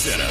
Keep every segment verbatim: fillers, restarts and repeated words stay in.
Center.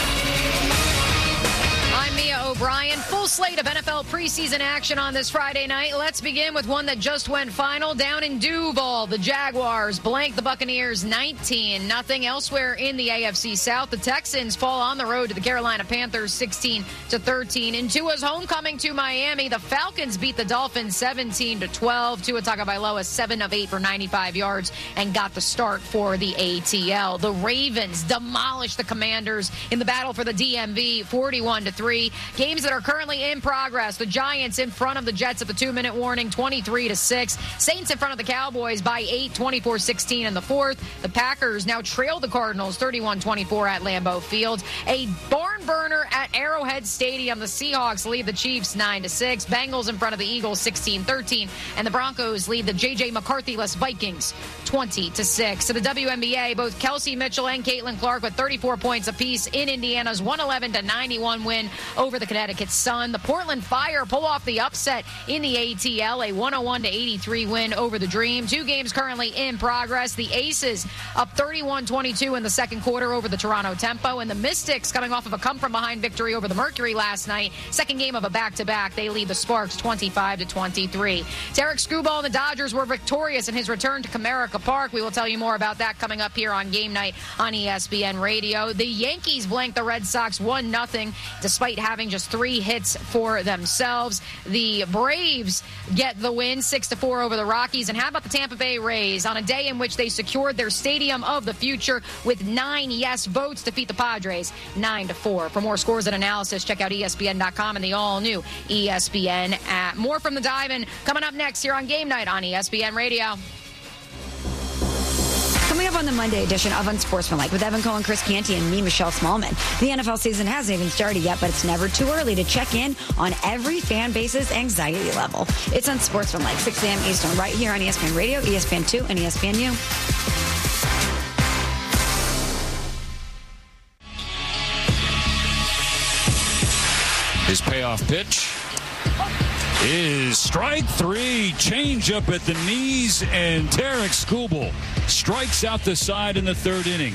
I'm Mia O'Brien. Full slate of N F L preseason action on this Friday night. Let's begin with one that just went final down in Duval. The Jaguars blank the Buccaneers nineteen nothing. Elsewhere in the A F C South, the Texans fall on the road to the Carolina Panthers sixteen to thirteen. In Tua's homecoming to Miami, the Falcons beat the Dolphins seventeen to twelve. Tua Tagovailoa seven of eight for ninety-five yards and got the start for the A T L. The Ravens demolished the Commanders in the battle for the D M V forty-one to three. Games that are currently in progress. The Giants in front of the Jets at the two-minute warning, twenty-three to six. Saints in front of the Cowboys by eight, twenty-four sixteen in the fourth. The Packers now trail the Cardinals thirty-one twenty-four at Lambeau Field. A barn burner at Arrowhead Stadium. The Seahawks lead the Chiefs nine to six. Bengals in front of the Eagles sixteen thirteen. And the Broncos lead the J J McCarthy-less Vikings twenty to six. To the W N B A, both Kelsey Mitchell and Caitlin Clark with thirty-four points apiece in Indiana's one eleven to ninety-one win over the Connecticut Sun. The Portland Fire pull off the upset in the A T L, a one oh one to eighty-three win over the Dream. Two games currently in progress. The Aces up thirty-one twenty-two in the second quarter over the Toronto Tempo, and the Mystics coming off of a come-from-behind victory over the Mercury last night. Second game of a back-to-back. They lead the Sparks twenty-five to twenty-three. Tarik Skubal and the Dodgers were victorious in his return to Comerica Park. We will tell you more about that coming up here on Game Night on E S P N Radio. The Yankees blanked the Red Sox one nothing despite having just three hits for themselves. The Braves get the win six to four over the Rockies. And how about the Tampa Bay Rays on a day in which they secured their stadium of the future with nine yes votes, defeat the Padres nine to four. For more scores and analysis, check out E S P N dot com and the all-new E S P N app. More from the Diamond coming up next here on Game Night on E S P N Radio. Coming up on the Monday edition of Unsportsmanlike with Evan Cohen, Chris Canty, and me, Michelle Smallman. The N F L season hasn't even started yet, but it's never too early to check in on every fan base's anxiety level. It's Unsportsmanlike, six a.m. Eastern, right here on E S P N Radio, E S P N two, and E S P N U. His payoff pitch is strike three. Change up at the knees, and Tarik Skubal strikes out the side in the third inning.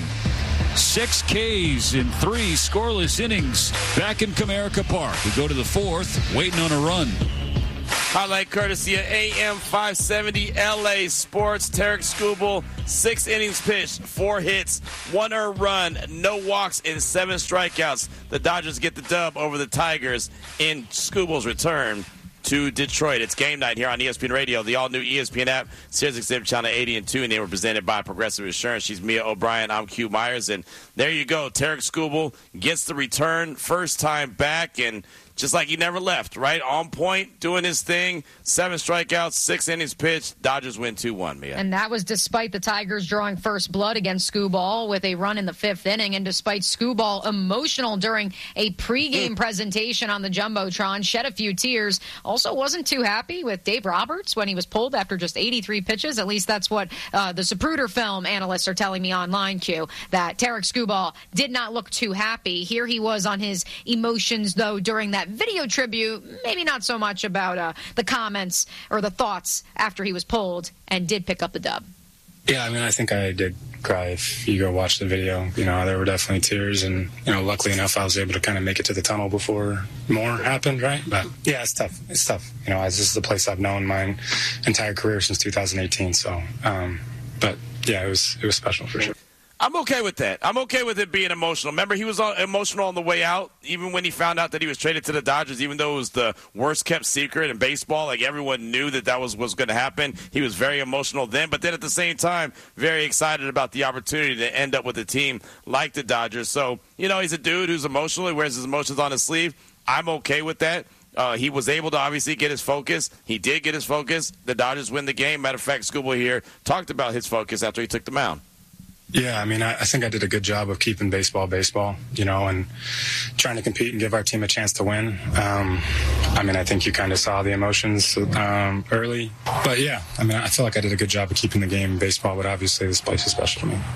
Six Ks in three scoreless innings back in Comerica Park. We go to the fourth, waiting on a run. Highlight courtesy of A M five seventy L A Sports. Tarik Skubal, six innings pitched, four hits, one earned run, no walks, and seven strikeouts. The Dodgers get the dub over the Tigers in Skubal's return to Detroit. It's Game Night here on E S P N Radio, the all-new E S P N app, SiriusXM Channel eighty and two, and they were presented by Progressive Insurance. She's Mia O'Brien. I'm Q Myers, and there you go. Tarik Skubal gets the return, first time back, and just like he never left, right? On point, doing his thing. Seven strikeouts, six innings pitched. Dodgers win two one, Mia. And that was despite the Tigers drawing first blood against Skubal with a run in the fifth inning, and despite Skubal emotional during a pregame mm. presentation on the Jumbotron, shed a few tears. Also wasn't too happy with Dave Roberts when he was pulled after just eighty-three pitches. At least that's what uh, the Zapruder film analysts are telling me online, Q, that Tarik Skubal did not look too happy. Here he was on his emotions, though, during that video tribute, maybe not so much about uh, the comments or the thoughts after he was pulled, and did pick up the dub. Yeah, I mean, I think I did cry. If you go watch the video, you know, there were definitely tears, and, you know, luckily enough, I was able to kind of make it to the tunnel before more happened, right? But, yeah, it's tough. It's tough. You know, this is the place I've known my entire career since two thousand eighteen, so, um, but, yeah, it was, it was special for sure. I'm okay with that. I'm okay with it being emotional. Remember, he was emotional on the way out, even when he found out that he was traded to the Dodgers, even though it was the worst-kept secret in baseball. Like, everyone knew that that was, was going to happen. He was very emotional then, but then at the same time, very excited about the opportunity to end up with a team like the Dodgers. So, you know, he's a dude who's emotional. He wears his emotions on his sleeve. I'm okay with that. Uh, he was able to obviously get his focus. He did get his focus. The Dodgers win the game. Matter of fact, Skubal here talked about his focus after he took the mound. Yeah, I mean, I, I think I did a good job of keeping baseball baseball, you know, and trying to compete and give our team a chance to win. Um, I mean, I think you kind of saw the emotions um, early. But, yeah, I mean, I feel like I did a good job of keeping the game baseball, but obviously this place is special to me.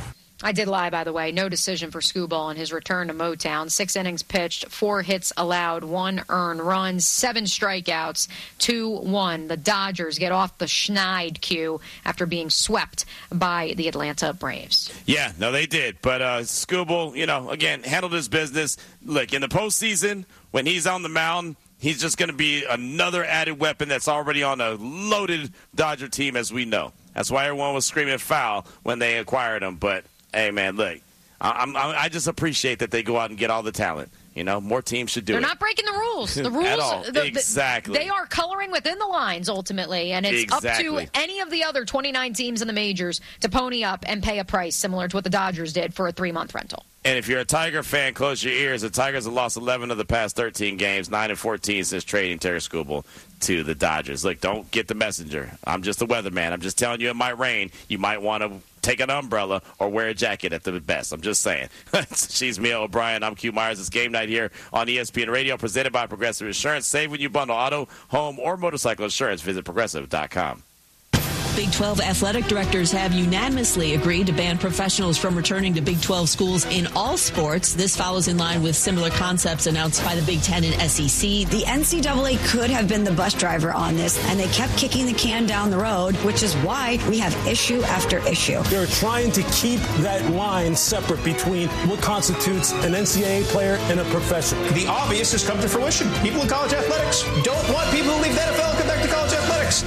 I did lie, by the way. No decision for Skubal on his return to Motown. Six innings pitched, four hits allowed, one earned run, seven strikeouts, two one. The Dodgers get off the Schneid queue after being swept by the Atlanta Braves. Yeah, no, they did. But uh, Skubal, you know, again, handled his business. Look, in the postseason, when he's on the mound, he's just going to be another added weapon that's already on a loaded Dodger team, as we know. That's why everyone was screaming foul when they acquired him. But hey, man, look, I'm, I'm, I just appreciate that they go out and get all the talent. You know, more teams should do They're it. They're not breaking the rules. The rules, At all. the, exactly. The, they are coloring within the lines ultimately, and it's exactly. up to any of the other twenty-nine teams in the majors to pony up and pay a price similar to what the Dodgers did for a three-month rental. And if you're a Tiger fan, close your ears. The Tigers have lost eleven of the past thirteen games, nine and fourteen since trading Terry Skubal to the Dodgers. Look, don't get the messenger. I'm just a weatherman. I'm just telling you it might rain. You might want to take an umbrella or wear a jacket at the best. I'm just saying. She's Mia O'Brien. I'm Q Myers. It's game night here on E S P N Radio, presented by Progressive Insurance. Save when you bundle auto, home, or motorcycle insurance. Visit progressive dot com. Big twelve athletic directors have unanimously agreed to ban professionals from returning to Big twelve schools in all sports. This follows in line with similar concepts announced by the Big Ten and S E C. The N C double A could have been the bus driver on this, and they kept kicking the can down the road, which is why we have issue after issue. They're trying to keep that line separate between what constitutes an N C double A player and a professional. The obvious has come to fruition. People in college athletics don't want people who leave the N F L and come back to college athletics.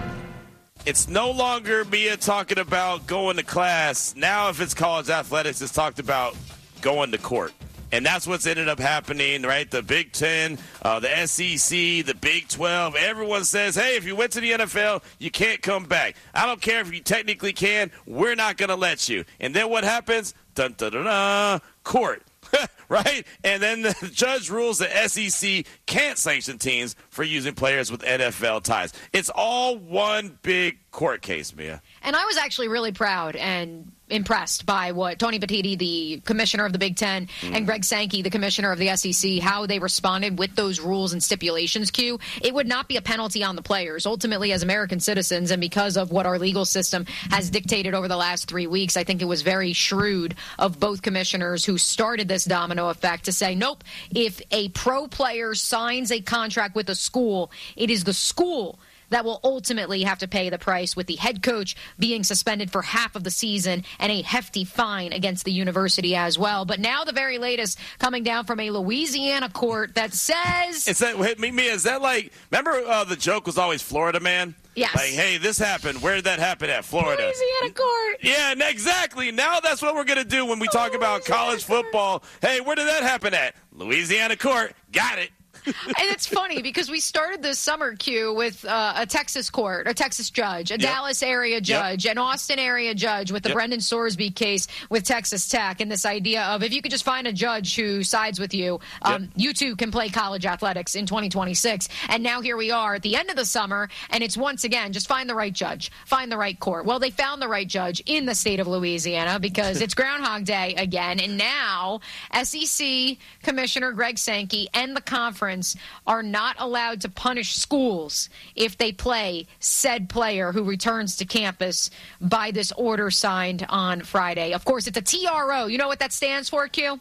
It's no longer Mia talking about going to class. Now, if it's college athletics, it's talked about going to court. And that's what's ended up happening, right? The Big Ten, uh, the S E C, the Big twelve. Everyone says, hey, if you went to the N F L, you can't come back. I don't care if you technically can. We're not going to let you. And then what happens? Dun, dun, dun, dun, court. Right? And then the judge rules the S E C can't sanction teams for using players with N F L ties. It's all one big court case, Mia. And I was actually really proud and impressed by what Tony Petitti, the commissioner of the Big Ten, mm. and Greg Sankey, the commissioner of the S E C, how they responded with those rules and stipulations, Q. It would not be a penalty on the players. Ultimately, as American citizens, and because of what our legal system has dictated over the last three weeks, I think it was very shrewd of both commissioners who started this domino effect to say, nope, if a pro player signs a contract with a school, it is the school that will ultimately have to pay the price, with the head coach being suspended for half of the season and a hefty fine against the university as well. But now the very latest coming down from a Louisiana court that says... Is that, wait, Mia, is that like, remember uh, the joke was always Florida Man? Yes. Like, hey, this happened. Where did that happen at? Florida. Louisiana court. Yeah, exactly. Now that's what we're going to do when we talk oh, about Louisiana college football. Court. Hey, where did that happen at? Louisiana court. Got it. And it's funny because we started this summer, Q, with uh, a Texas court, a Texas judge, a yep. Dallas area judge, yep. an Austin area judge with the yep. Brendan Sorsby case with Texas Tech, and this idea of if you could just find a judge who sides with you, um, yep. you too can play college athletics in twenty twenty-six. And now here we are at the end of the summer, and it's once again just find the right judge, find the right court. Well, they found the right judge in the state of Louisiana because it's Groundhog Day again, and now S E C Commissioner Greg Sankey and the conference are not allowed to punish schools if they play said player who returns to campus by this order signed on Friday. Of course, it's a T R O. You know what that stands for, Q?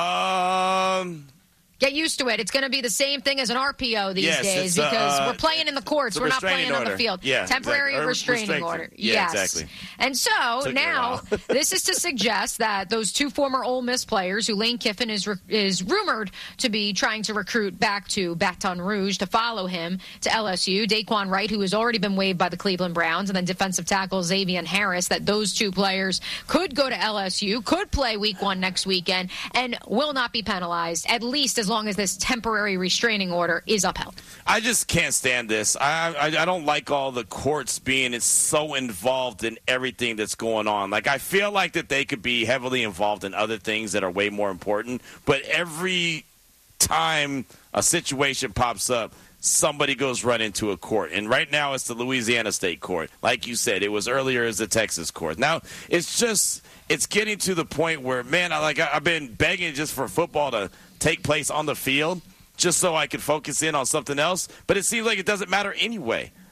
Um... Get used to it. It's going to be the same thing as an R P O these yes, days because uh, we're playing in the courts. We're not playing order. on the field. Yeah, Temporary exactly. restraining restraining. order. Yeah, yes. exactly. And so Took now this is to suggest that those two former Ole Miss players who Lane Kiffin is, re- is rumored to be trying to recruit back to Baton Rouge to follow him to L S U, Daquan Wright, who has already been waived by the Cleveland Browns, and then defensive tackle Xavier Harris, that those two players could go to L S U, could play week one next weekend, and will not be penalized, at least as long as this temporary restraining order is upheld. I just can't stand this. I, I I don't like all the courts being so involved in everything that's going on. Like, I feel like that they could be heavily involved in other things that are way more important, but every time a situation pops up, somebody goes run into a court. And right now it's the Louisiana State Court. Like you said, it was earlier as the Texas Court. Now, it's just, it's getting to the point where, man, I like I've been begging just for football to take place on the field, just so I could focus in on something else. But it seems like it doesn't matter anyway.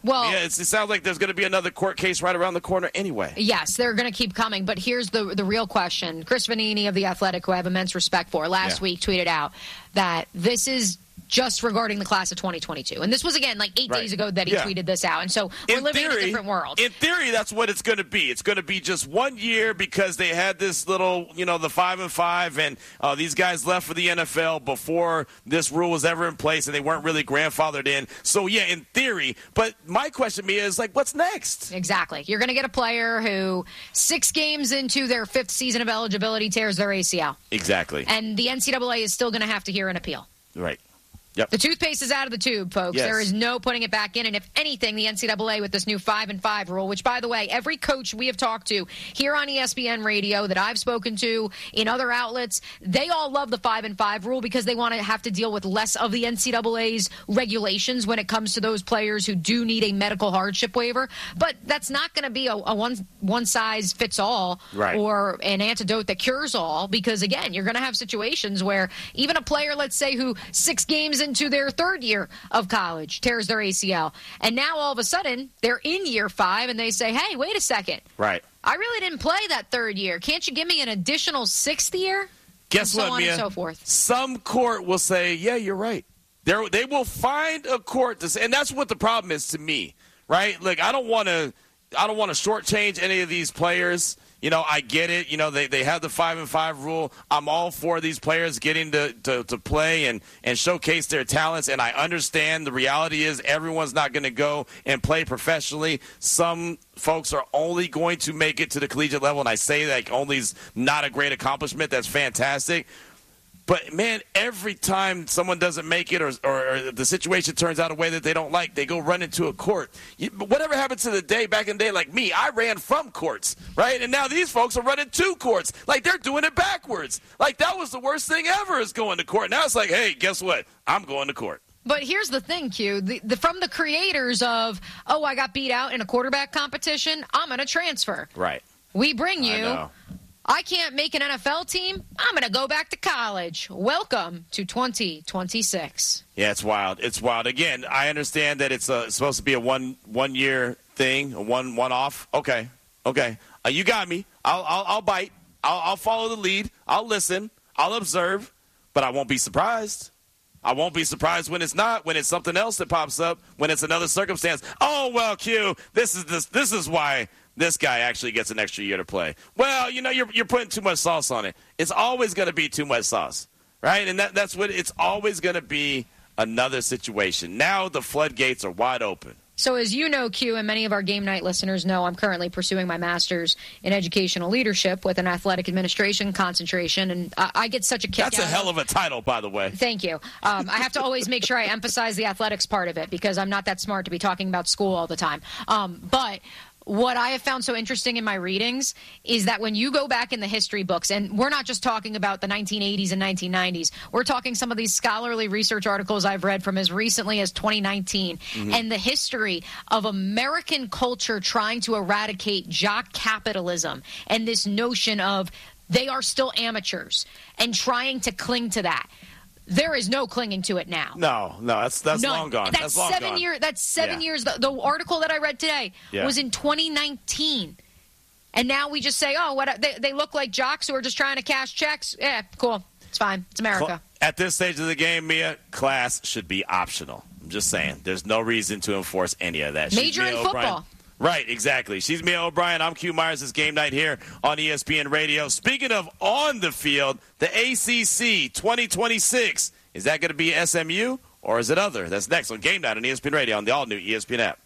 Well, yeah, it's, it sounds like there's going to be another court case right around the corner anyway. Yes, they're going to keep coming. But here's the the real question. Chris Vanini of The Athletic, who I have immense respect for, last yeah. week tweeted out that this is just regarding the class of twenty twenty-two. And this was, again, like eight right. days ago that he yeah. tweeted this out. And so we're in living theory, in a different world. In theory, that's what it's going to be. It's going to be just one year because they had this little, you know, the five and five, and uh, these guys left for the N F L before this rule was ever in place, and they weren't really grandfathered in. So, yeah, in theory. But my question, Mia, is, like, what's next? Exactly. You're going to get a player who six games into their fifth season of eligibility tears their A C L. Exactly. And the N C double A is still going to have to hear an appeal. Right. Yep. The toothpaste is out of the tube, folks. Yes. There is no putting it back in. And if anything, the N C double A with this new five and five rule, which, by the way, every coach we have talked to here on E S P N Radio that I've spoken to in other outlets, they all love the five and five rule because they want to have to deal with less of the N C double A's regulations when it comes to those players who do need a medical hardship waiver. But that's not going to be a, a one one size fits all right. or an antidote that cures all, because again, you're going to have situations where even a player, let's say, who six games in into their third year of college, tears their A C L. And now all of a sudden, they're in year five, and they say, hey, wait a second. Right. I really didn't play that third year. Can't you give me an additional sixth year? Guess and so what, on Mia? And so forth. Some court will say, yeah, you're right. They're, they will find a court to say, and that's what the problem is to me, right? Like, I don't want to I don't want to shortchange any of these players. You know, I get it. You know, they, they have the five and five rule. I'm all for these players getting to, to, to play and, and showcase their talents, and I understand the reality is everyone's not going to go and play professionally. Some folks are only going to make it to the collegiate level, and I say that only is not a great accomplishment. That's fantastic. But, man, every time someone doesn't make it or, or, or the situation turns out a way that they don't like, they go run into a court. You, whatever happened to the day, back in the day, like me, I ran from courts, right? And now these folks are running to courts. Like, they're doing it backwards. Like, that was the worst thing ever, is going to court. Now it's like, hey, guess what? I'm going to court. But here's the thing, Q. The, the, from the creators of, oh, I got beat out in a quarterback competition, I'm going to transfer. Right. We bring you... I know. I can't make an N F L team. I'm going to go back to college. Welcome to twenty twenty-six. Yeah, it's wild. It's wild. Again, I understand that it's, a, it's supposed to be a one one year thing, a one one off. Okay, okay. Uh, you got me. I'll I'll, I'll bite. I'll, I'll follow the lead. I'll listen. I'll observe. But I won't be surprised. I won't be surprised when it's not. When it's something else that pops up. When it's another circumstance. Oh well, Q. This is this. This is why. This guy actually gets an extra year to play. Well, you know, you're you're putting too much sauce on it. It's always going to be too much sauce, right? And that that's what it's always going to be, another situation. Now the floodgates are wide open. So as you know, Q, and many of our game night listeners know, I'm currently pursuing my master's in educational leadership with an athletic administration concentration, and I, I get such a kick That's out a hell of, of a title, by the way. Thank you. Um, I have to always make sure I emphasize the athletics part of it because I'm not that smart to be talking about school all the time. Um, but... What I have found so interesting in my readings is that when you go back in the history books, and we're not just talking about the nineteen eighties and nineteen nineties, we're talking some of these scholarly research articles I've read from as recently as twenty nineteen, mm-hmm. and the history of American culture trying to eradicate jock capitalism and this notion of they are still amateurs and trying to cling to that. There is no clinging to it now. No, no, that's that's None. long gone. That's, that's long seven gone. years. That's seven yeah. years. The, the article that I read today yeah. was in twenty nineteen, and now we just say, "Oh, what? They, they look like jocks who are just trying to cash checks." Yeah, cool. It's fine. It's America. At this stage of the game, Mia, class should be optional. I'm just saying. There's no reason to enforce any of that. Major in football. Right, exactly. She's Mia O'Brien. I'm Q Myers. It's Game Night here on E S P N Radio. Speaking of on the field, the A C C twenty twenty-six. Is that going to be S M U or is it other? That's next on Game Night on E S P N Radio on the all-new E S P N app.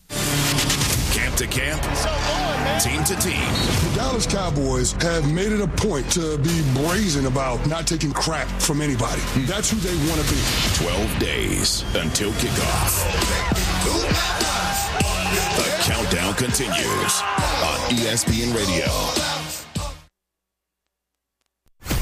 Camp to camp, team to team. The Dallas Cowboys have made it a point to be brazen about not taking crap from anybody. That's who they want to be. twelve days until kickoff. The countdown continues on E S P N Radio.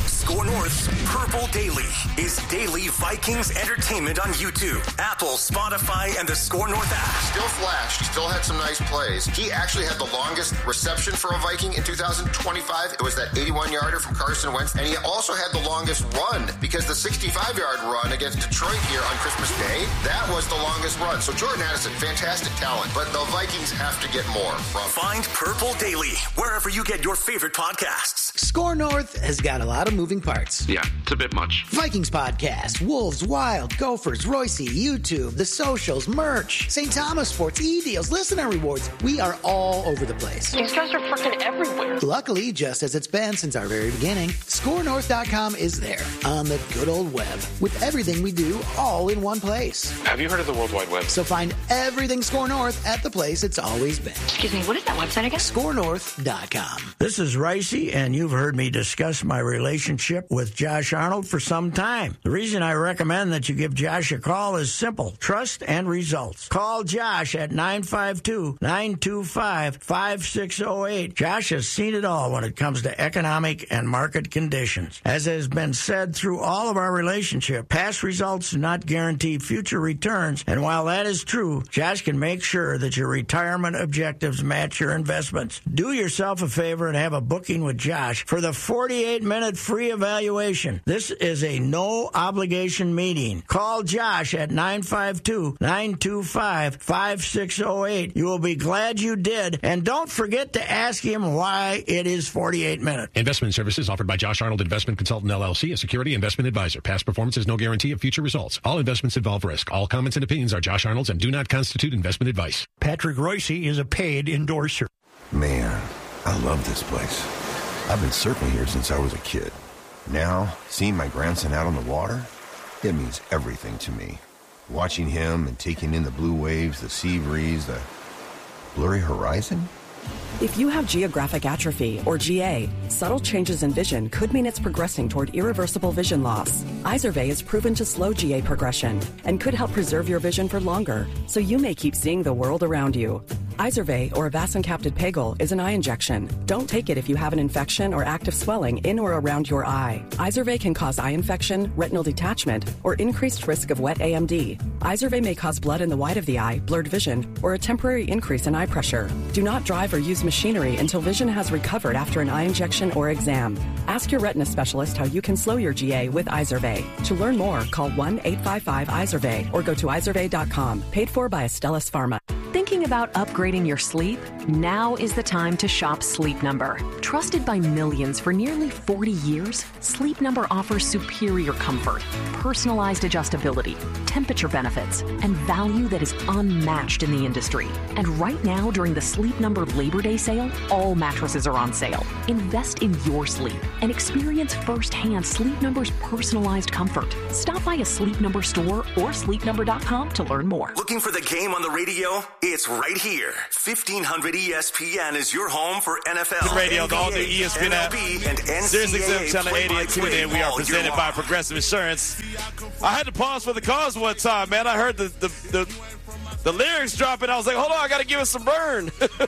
Score North's Purple Daily is daily Vikings entertainment on YouTube, Apple, Spotify, and the Score North app. Still flashed, still had some nice plays. He actually had the longest reception for a Viking in two thousand twenty-five. It was that eighty-one-yarder from Carson Wentz, and he also had the longest run because the sixty-five-yard run against Detroit here on Christmas Day, that was the longest run. So Jordan Addison, fantastic talent, but the Vikings have to get more from. Find Purple Daily wherever you get your favorite podcasts. Score North has got a lot of moving parts. Yeah, it's a bit much. Vikings podcast, Wolves, Wild, Gophers, Royce, YouTube, the socials, merch, Saint Thomas Sports, e-deals, listener rewards. We are all over the place. These guys are freaking everywhere. Luckily, just as it's been since our very beginning, score north dot com is there on the good old web with everything we do all in one place. Have you heard of the World Wide Web? So find everything Score North at the place it's always been. Excuse me, what is that website again? score north dot com. This is Ricey, and you've heard me discuss my relationship with Josh Arnold for some time. The reason I recommend that you give Josh a call is simple: trust and results. Call Josh at nine five two, nine two five, five six zero eight. Josh has seen it all when it comes to economic and market conditions. As has been said through all of our relationship, past results do not guarantee future returns, and while that is true, Josh can make sure that your retirement objectives match your investments. Do yourself a favor and have a booking with Josh for the forty-eight minute free evaluation. This is a no-obligation meeting. Call Josh at nine five two, nine two five, five six zero eight. You will be glad you did, and don't forget to ask him why it is forty-eight minutes. Investment services offered by Josh Arnold Investment Consultant, L L C, a security investment advisor. Past performance is no guarantee of future results. All investments involve risk. All comments and opinions are Josh Arnold's and do not constitute investment advice. Patrick Royce is a paid endorser. Man, I love this place. I've been surfing here since I was a kid. Now, seeing my grandson out on the water, it means everything to me. Watching him and taking in the blue waves, the sea breeze, the blurry horizon. If you have geographic atrophy, or G A, subtle changes in vision could mean it's progressing toward irreversible vision loss. Izervay is proven to slow G A progression and could help preserve your vision for longer, so you may keep seeing the world around you. Izervay, or avacincaptad pegol, is an eye injection. Don't take it if you have an infection or active swelling in or around your eye. Izervay can cause eye infection, retinal detachment, or increased risk of wet A M D. Izervay may cause blood in the white of the eye, blurred vision, or a temporary increase in eye pressure. Do not drive or use machinery until vision has recovered after an eye injection or exam. Ask your retina specialist how you can slow your G A with Izervay. To learn more, call one eight five five Izervay or go to izervay dot com. Paid for by Astellas Pharma. Thinking about upgrading your sleep? Now is the time to shop Sleep Number. Trusted by millions for nearly forty years, Sleep Number offers superior comfort, personalized adjustability, temperature benefits, and value that is unmatched in the industry. And right now, during the Sleep Number Labor Day sale, all mattresses are on sale. Invest in your sleep and experience firsthand Sleep Number's personalized comfort. Stop by a Sleep Number store or sleep number dot com to learn more. Looking for the game on the radio? It's right here. fifteen hundred E S P N is your home for N F L, radio, N B A, the all-new E S P N app, and N C Sirius X M A A Channel eighty and tune in. We are presented by long. Progressive Insurance. I had to pause for the cause one time, man. I heard the the, the, the lyrics dropping. I was like, hold on, I got to give it some burn.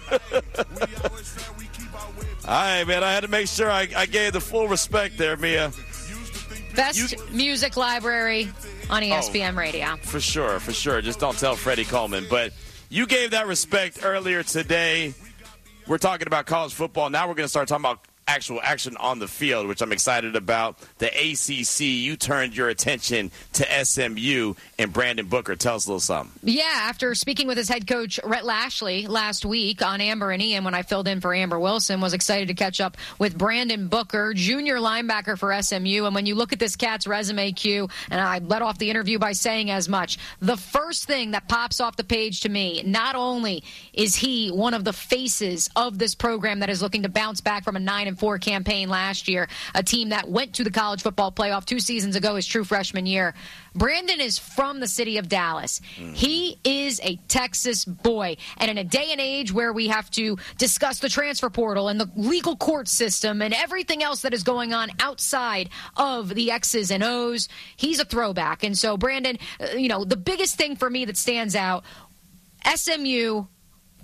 All right, man. I had to make sure I, I gave the full respect there, Mia. Best you, music library on E S P N oh, Radio. For sure, for sure. Just don't tell Freddie Coleman. But you gave that respect earlier today. We're talking about college football. Now we're going to start talking about actual action on the field, which I'm excited about. The A C C, you turned your attention to S M U and Brandon Booker. Tell us a little something. Yeah, after speaking with his head coach, Rhett Lashley, last week on Amber and Ian when I filled in for Amber Wilson, was excited to catch up with Brandon Booker, junior linebacker for S M U. And when you look at this cat's resume, Q, and I led off the interview by saying as much, the first thing that pops off the page to me, not only is he one of the faces of this program that is looking to bounce back from a nine and four campaign last year, a team that went to the college football playoff two seasons ago his true freshman year. Brandon is from the city of Dallas. Mm. He is a Texas boy. And in a day and age where we have to discuss the transfer portal and the legal court system and everything else that is going on outside of the X's and O's, he's a throwback. And so, Brandon, uh, you know, the biggest thing for me that stands out, S M U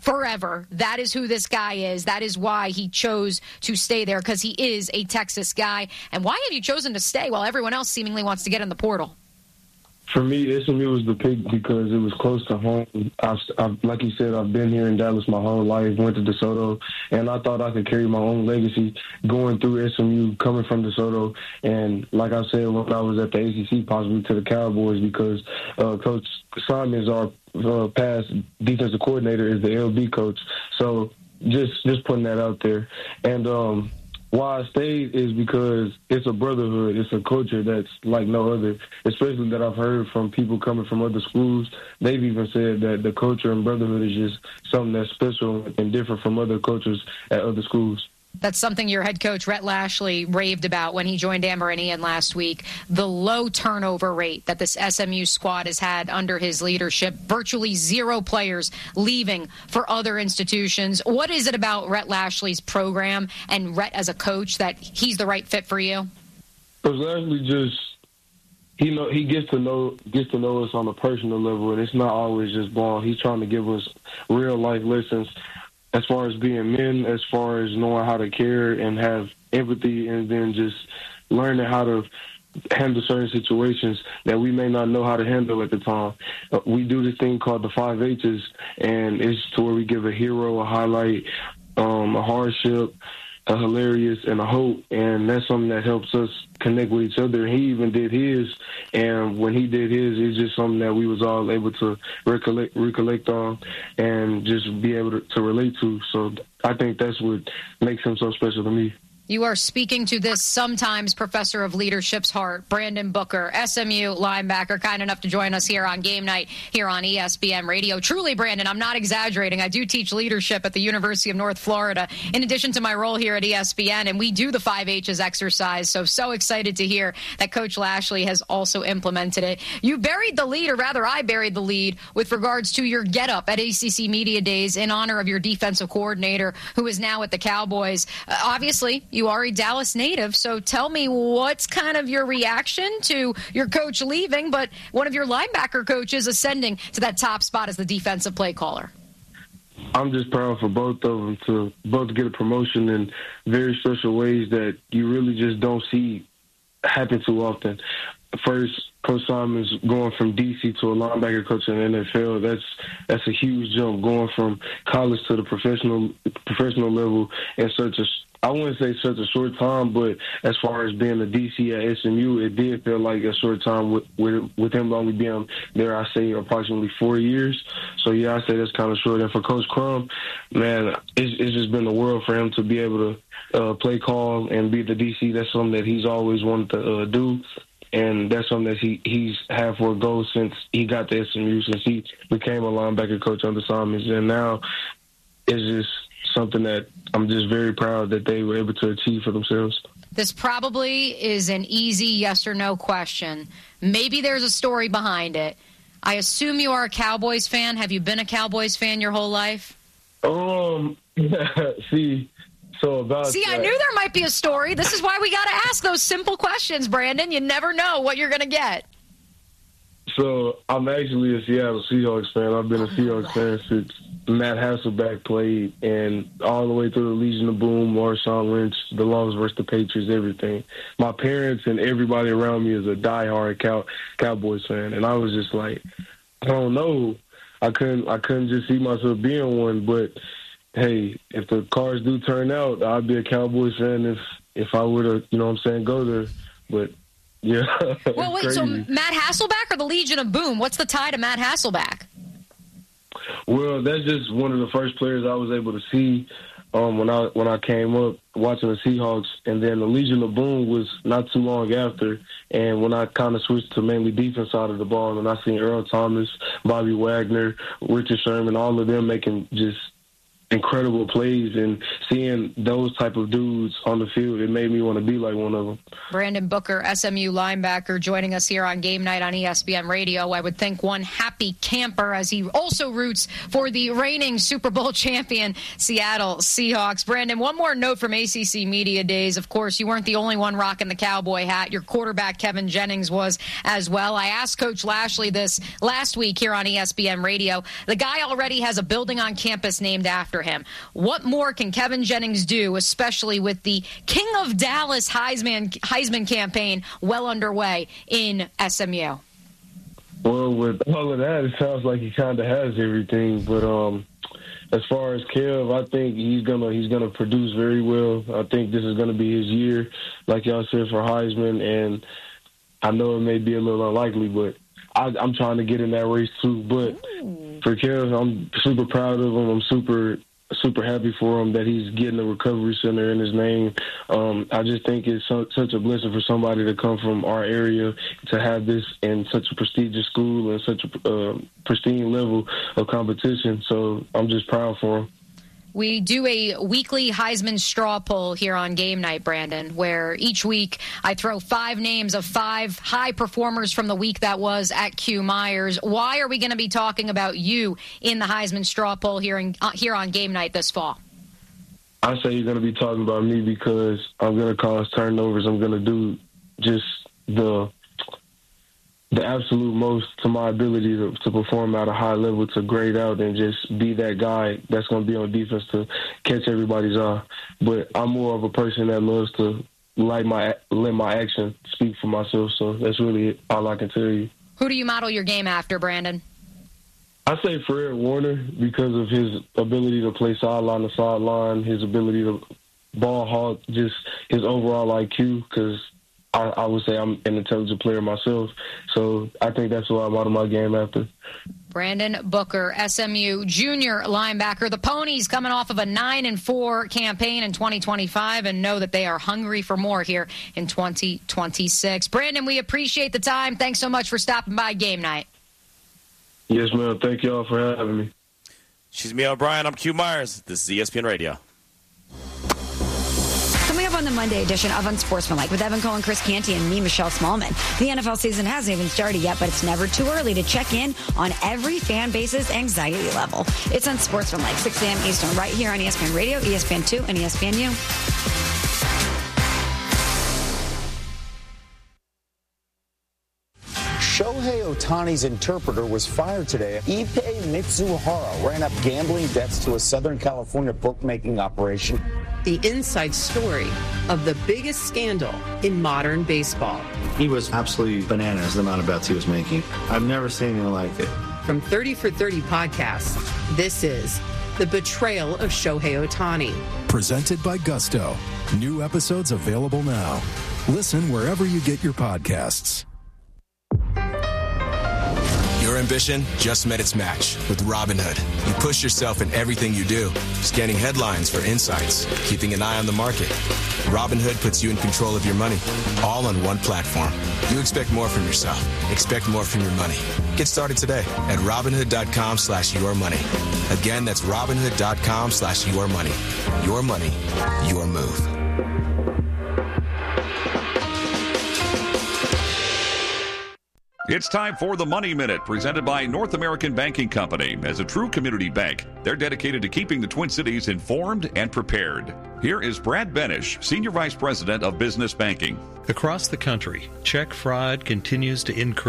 forever. That is who this guy is. That is why he chose to stay there, because he is a Texas guy. And why have you chosen to stay while everyone else seemingly wants to get in the portal? For me, S M U was the pick because it was close to home. I've, I've, like you said, I've been here in Dallas my whole life, went to DeSoto, and I thought I could carry my own legacy going through S M U, coming from DeSoto. And like I said, when I was at the A C C, possibly to the Cowboys, because uh, Coach Simons, our uh, past defensive coordinator, is the L B coach. So just just putting that out there. And um why I stayed is because it's a brotherhood. It's a culture that's like no other, especially that I've heard from people coming from other schools. They've even said that the culture and brotherhood is just something that's special and different from other cultures at other schools. That's something your head coach, Rhett Lashley, raved about when he joined Amber and Ian last week. The low turnover rate that this S M U squad has had under his leadership. Virtually zero players leaving for other institutions. What is it about Rhett Lashley's program and Rhett as a coach that he's the right fit for you? Coach Lashley just, he know he gets to know gets to know us on a personal level, and it's not always just ball. He's trying to give us real life lessons as far as being men, as far as knowing how to care and have empathy, and then just learning how to handle certain situations that we may not know how to handle at the time. Uh, we do this thing called the five H's, and it's to where we give a hero, a highlight, um, a hardship, a hilarious, and a hope, and that's something that helps us connect with each other. He even did his, and when he did his, it's just something that we was all able to recollect, recollect on and just be able to, to relate to. So I think that's what makes him so special to me. You are speaking to this sometimes professor of leadership's heart, Brandon Booker, S M U linebacker, kind enough to join us here on Game Night here on E S P N Radio. Truly, Brandon, I'm not exaggerating. I do teach leadership at the University of North Florida, in addition to my role here at E S P N, and we do the five H's exercise. So, so excited to hear that Coach Lashley has also implemented it. You buried the lead, or rather I buried the lead, with regards to your get-up at A C C Media Days in honor of your defensive coordinator, who is now at the Cowboys. Uh, obviously, you are a Dallas native, so tell me what's kind of your reaction to your coach leaving, but one of your linebacker coaches ascending to that top spot as the defensive play caller? I'm just proud for both of them to both get a promotion in very special ways that you really just don't see happen too often. First, Coach Simons going from D C to a linebacker coach in the N F L, that's that's a huge jump, going from college to the professional professional level in such a, I wouldn't say such a short time, but as far as being a D C at S M U, it did feel like a short time with with, with him only being there, I say, approximately four years. So, yeah, I say that's kind of short. And for Coach Crum, man, it's, it's just been the world for him to be able to uh, play call and be the D C. That's something that he's always wanted to uh, do. And that's something that he, he's had for a goal since he got to S M U, since he became a linebacker coach under Simons. And now it's just something that I'm just very proud that they were able to achieve for themselves. This probably is an easy yes or no question. Maybe there's a story behind it. I assume you are a Cowboys fan. Have you been a Cowboys fan your whole life? Um, see... So about See, that, I knew there might be a story. This is why we got to ask those simple questions, Brandon. You never know what you're going to get. So I'm actually a Seattle Seahawks fan. I've been a Seahawks fan since Matt Hasselbeck played, and all the way through the Legion of Boom, Marshawn Lynch, the Longs versus the Patriots, everything. My parents and everybody around me is a diehard Cow- Cowboys fan, and I was just like, I don't know. I couldn't. I couldn't just see myself being one, but hey, if the cards do turn out, I'd be a Cowboys fan if if I were to, you know what I'm saying, go there. But, yeah. Well, wait, crazy. So Matt Hasselbeck or the Legion of Boom? What's the tie to Matt Hasselbeck? Well, that's just one of the first players I was able to see um, when I when I came up watching the Seahawks. And then the Legion of Boom was not too long after. And when I kind of switched to mainly defense side of the ball, and I seen Earl Thomas, Bobby Wagner, Richard Sherman, all of them making just incredible plays, and seeing those type of dudes on the field, it made me want to be like one of them. Brandon Booker, S M U linebacker, joining us here on Game Night on E S P N Radio. I would think one happy camper as he also roots for the reigning Super Bowl champion Seattle Seahawks. Brandon, one more note from A C C Media Days. Of course, you weren't the only one rocking the cowboy hat. Your quarterback, Kevin Jennings, was as well. I asked Coach Lashley this last week here on E S P N Radio. The guy already has a building on campus named after him. What more can Kevin Jennings do, especially with the King of Dallas Heisman, Heisman campaign well underway in S M U? Well, with all of that, it sounds like he kind of has everything. But um, as far as Kev, I think he's gonna he's gonna produce very well. I think this is gonna be his year, like y'all said, for Heisman. And I know it may be a little unlikely, but I, I'm trying to get in that race too. But Ooh. for Kev, I'm super proud of him. I'm super. super happy for him that he's getting a recovery center in his name. Um, I just think it's so, such a blessing for somebody to come from our area to have this in such a prestigious school and such a uh, pristine level of competition. So I'm just proud for him. We do a weekly Heisman straw poll here on Game Night, Brandon, where each week I throw five names of five high performers from the week that was at Q Myers. Why are we going to be talking about you in the Heisman straw poll here, in, uh, here on Game Night this fall? I say you're going to be talking about me because I'm going to cause turnovers. I'm going to do just the the absolute most to my ability to, to perform at a high level, to grade out and just be that guy that's going to be on defense to catch everybody's eye. But I'm more of a person that loves to let my, let my action speak for myself. So that's really all I can tell you. Who do you model your game after, Brandon? I say Fred Warner because of his ability to play sideline to sideline, his ability to ball hawk, just his overall I Q, because I, I would say I'm an intelligent player myself, so I think that's what I model my game after. Brandon Booker, S M U junior linebacker. The Ponies coming off of a nine and four campaign in twenty twenty-five and know that they are hungry for more here in twenty twenty-six. Brandon, we appreciate the time. Thanks so much for stopping by Game Night. Yes, ma'am. Thank you all for having me. She's Mia O'Brien. I'm Q Myers. This is E S P N Radio. Coming up on the Monday edition of Unsportsmanlike with Evan Cohen, Chris Canty, and me, Michelle Smallman. The N F L season hasn't even started yet, but it's never too early to check in on every fan base's anxiety level. It's Unsportsmanlike, six a.m. Eastern, right here on E S P N Radio, E S P N two, and E S P N U. Shohei Ohtani's interpreter was fired today. Ippei Mitsuhara ran up gambling debts to a Southern California bookmaking operation. The inside story of the biggest scandal in modern baseball. He was absolutely bananas, the amount of bets he was making. I've never seen anything like it. From thirty for thirty podcasts, this is The Betrayal of Shohei Ohtani. Presented by Gusto. New episodes available now. Listen wherever you get your podcasts. Your ambition just met its match with Robinhood. You push yourself in everything you do, scanning headlines for insights, keeping an eye on the market. Robinhood puts you in control of your money, all on one platform. You expect more from yourself. Expect more from your money. Get started today at Robinhood.com slash your money. Again, that's Robinhood.com slash your money. Your money, your move. It's time for the Money Minute, presented by North American Banking Company. As a true community bank, they're dedicated to keeping the Twin Cities informed and prepared. Here is Brad Benish, Senior Vice President of Business Banking. Across the country, check fraud continues to increase.